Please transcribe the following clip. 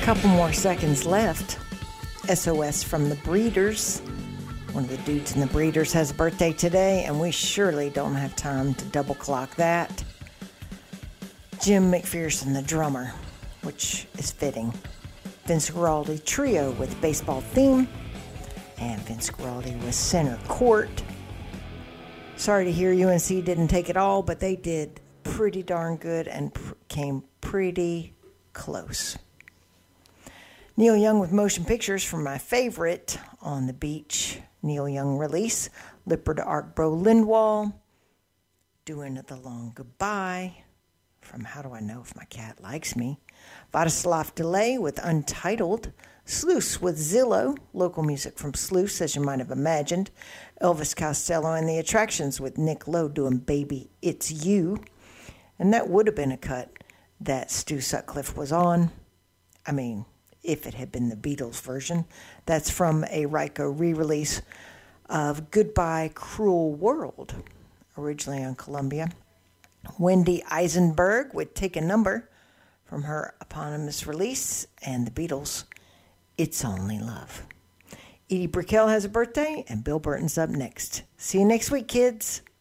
Couple more seconds left. SOS from the Breeders. One of the dudes in the Breeders has a birthday today, and we surely don't have time to double clock that. Jim McPherson, the drummer, which is fitting. Vince Guaraldi Trio with baseball theme, and Vince Guaraldi with center court. Sorry to hear UNC didn't take it all, but they did pretty darn good and came pretty close. Neil Young with motion pictures from my favorite On the Beach Neil Young release, Lippert Arkbro Lindwall, doing The Long Goodbye from How Do I Know If My Cat Likes Me, Vladislav Delay with Untitled, Sluice with Zillow, local music from Sluice, as you might have imagined, Elvis Costello and the Attractions with Nick Lowe doing Baby It's You, and that would have been a cut that Stu Sutcliffe was on. I mean, if it had been the Beatles version. That's from a Ryko re-release of Goodbye Cruel World, originally on Columbia. Wendy Eisenberg would Take a Number from her eponymous release, and the Beatles, It's Only Love. Edie Brickell has a birthday, and Bill Burton's up next. See you next week, kids.